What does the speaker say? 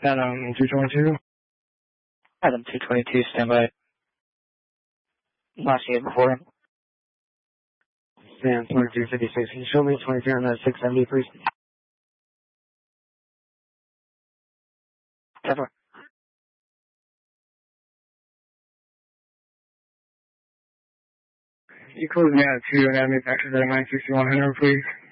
Adam 222. Adam 222, stand by. Last unit before him. Stand 2256. Can you show me 23 on that 670, please? Definitely. You close me out to Anatomy Factors at 96100, please.